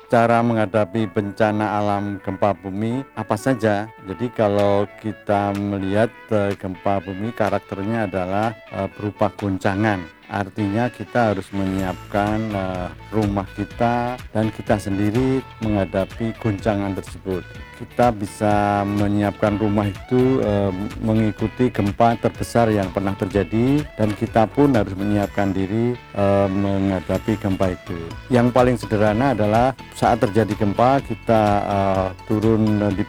Cara menghadapi bencana alam gempa bumi apa saja? Jadi kalau kita melihat gempa bumi karakternya adalah berupa goncangan. Artinya kita harus menyiapkan rumah kita dan kita sendiri menghadapi goncangan tersebut. Kita bisa menyiapkan rumah itu mengikuti gempa terbesar yang pernah terjadi, dan kita pun harus menyiapkan diri menghadapi gempa itu. Yang paling sederhana adalah saat terjadi gempa kita turun di